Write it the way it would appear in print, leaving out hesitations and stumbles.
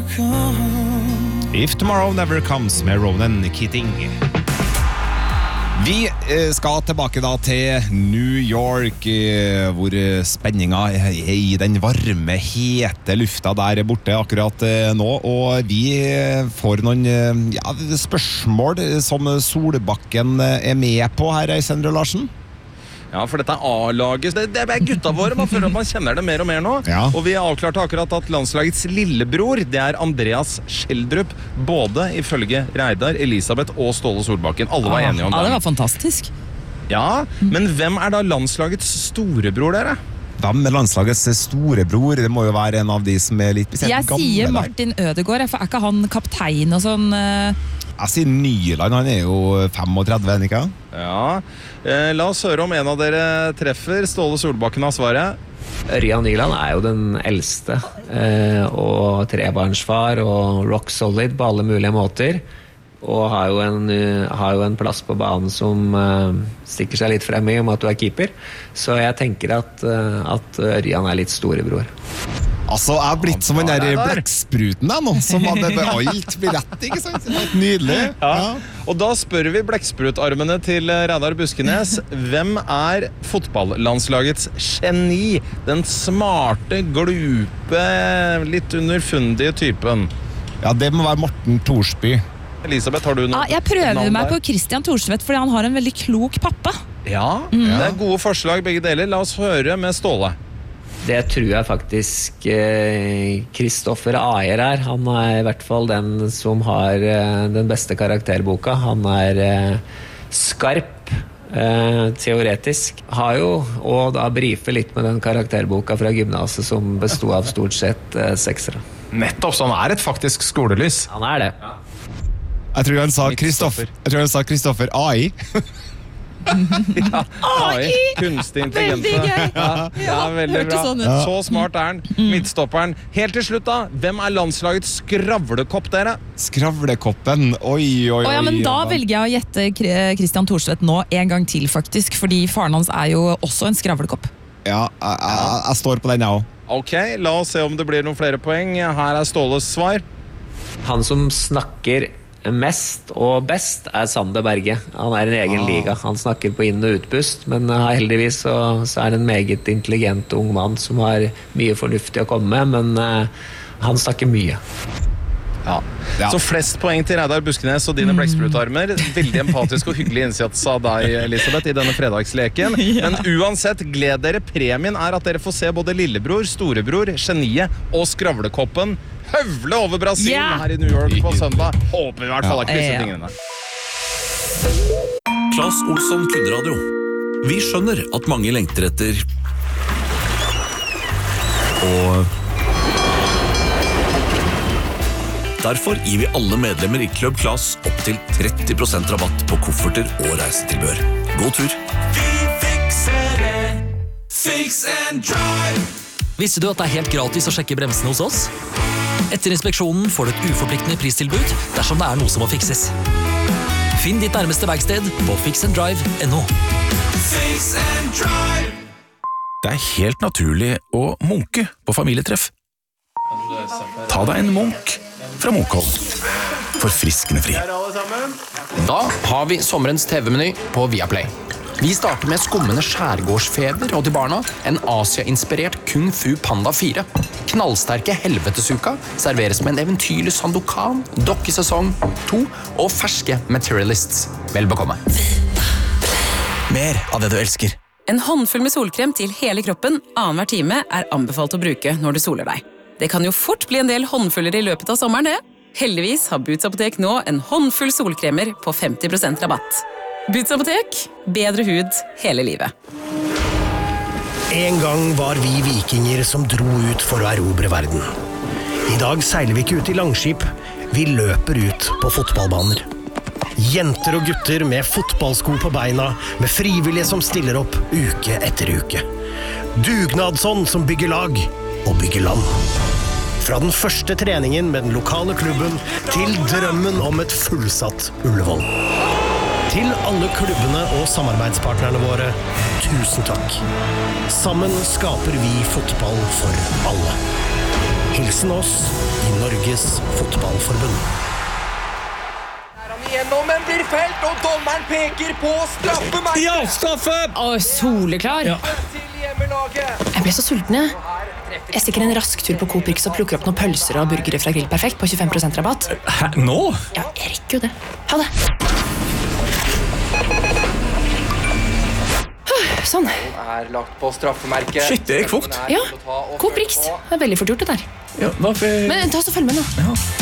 If Tomorrow Never Comes med Ronan Keating. Vi skal tilbake da til New York, hvor spenninga I den varme, hete lufta der borte akkurat nå, og vi får noen spørsmål som Solbakken med på her, Sendre Larsen. Ja, for dette A-laget, det gutta våre, man føler at man kjenner det mer og mer nå. Ja. Og vi avklarte akkurat at landslagets lillebror, det Andreas Schjelderup, både ifølge Reidar, Elisabeth og Ståle Solbakken. Alle var enige om det. Ja, det var fantastisk. Ja, men hvem da landslagets storebror dere? Hvem landslagets storebror? Det må jo være en av de som litt Jeg sier Martin Ødegaard, for ikke han kaptein og sånn? Jeg sier Nyland, han jo 35, ikke? Ja, la oss høre om en av dere treffer. Ståle Solbakken har svaret. Ørjan Nyland jo den eldste, og trebarnsfar, og rock solid på alle mulige måter. Og har jo en plass på banen som stikker seg litt frem I om at du keeper. Så jeg tenker at Ørjan litt storebror. Altså, jeg har blitt som den der blekkspruten der nå, som hadde alt blir rett, ikke sant? Nydelig. Ja. Og da spør vi blekksprutarmene til Reidar Buskenes, hvem fotballandslagets geni? Den smarte, glupe, litt underfundige typen. Ja, det må være Morten Thorsby. Elisabeth, har du noe? Jeg prøver meg på Christian Thorsvedt, fordi han har en veldig klok pappa. Ja, det gode forslag begge deler. La oss høre med Ståle. Det tror jeg faktisk Kristoffer Ajer Han I hvert fall den som har den beste karakterboka. Han skarp, teoretisk. Har jo, og da briefer litt med den karakterboka fra gymnaset som bestod av stort sett 6-ere. Nettopp, så han et faktisk skolelys. Han det. Ja. Jeg tror han sa Kristoffer AI. Ja, AI, kunstig intelligente. Veldig gøy. Ja, veldig bra. Sånn Så smart han. Midtstopperen. Helt til slutt da, hvem landslagets skravlekopp dere? Skravlekoppen, oi. Ja, men da velger jeg å gjette Christian Thorsvedt nå en gang til faktisk, fordi faren hans jo også en skravlekopp. Ja, jeg står på den jeg også. Ok, la oss se om det blir noen flere poeng. Her Ståles svar. Han som snakker mest og best Sander Berge. Han en egen liga. Han snakker på inn- og utpust, men heldigvis så det en meget intelligent ung mann som har mye fornuftig å komme med, men han snakker mye. Ja. Så flest poeng til Reidar Buskenes og dine blekksprutarmer. Veldig empatisk og hyggelig innsats av deg, Elisabeth, I denne fredagsleken. Men uansett, gled dere. Premien at dere får se både lillebror, storebror, geniet og skravlekoppen høvle over Brasil her I New York på søndag. Håper vi I hvert fall krysset tingene. Claes Olsson Kundradio. Vi skjønner at mange lengter etter og derfor gir vi alle medlemmer I Club Claes opp til 30% rabatt på kofferter og reisetilbør. God tur! Vi fikser det. Fix and drive. Visste du at det helt gratis å sjekke bremsene hos oss? Etter inspeksjonen får du et uforpliktende pristilbud dersom det noe som må fikses. Finn ditt nærmeste verksted på fixanddrive.no. Fix and drive. Det helt naturlig å munke på familietreff. Ta deg en munk fra Munkholm. Forfriskende fri. Da har vi sommerens TV-meny på Viaplay. Vi starter med skummende skjærgårdsfeber og til barna en Asia-inspirert Kung Fu Panda 4. Knallsterke helvetesuka serveres med en eventyrlig Sandokan, dokkesesong 2 og ferske Materialists. Vel bekomme. Mer av det du elsker. En håndfull med solkrem til hele kroppen annenhver time anbefalt å bruke når du soler deg. Det kan jo fort bli en del håndfuller I løpet av sommeren, det. Heldigvis har Boots Apotek nå en håndfull solkremer på 50% rabatt. Boots Apotek, bedre hud hele livet. En gang var vi vikinger som dro ut for å erobre verden. I dag seiler vi ikke ut I langskip, vi løper ut på fotballbaner. Jenter og gutter med fotballsko på beina, med frivillige som stiller opp uke etter uke. Dugnadsånd som bygger lag og bygger land. Fra den første treningen med den lokale klubben til drømmen om et fullsatt Ullevål. Til alle klubbene og samarbeidspartnerne våre, tusen takk. Sammen skaper vi fotball for alle. Hilsen oss i Norges Fotballforbund. Gjennom, men blir felt, og dommeren peker på straffemerket. Ja, straffe! Soleklar. Ja. Jeg ble så sulten, jeg. Jeg stikker en rask tur på Coop Rix og plukker opp noen pølser og burgere fra Grill Perfekt på 25% rabatt. Hæ, nå? Ja, jeg rekker jo det. Ha det. Sånn. Er lagt på straffemerket. Shit, det gikk fort. Ja, Coop Rix. Det er veldig fort gjort det der. Ja, hvorfor... Men ta oss og følg med nå. Ja.